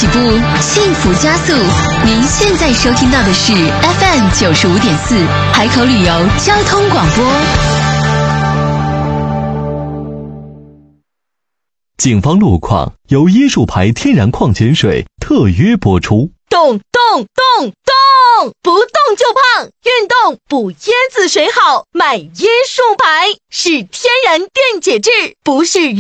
起步，幸福加速。您现在收听到的是 FM 95.4海口旅游交通广播。 警方路况由椰树牌天然矿泉水特约播出。 动，不动就胖，运动补椰子水好，买椰树牌是天然电解质，不是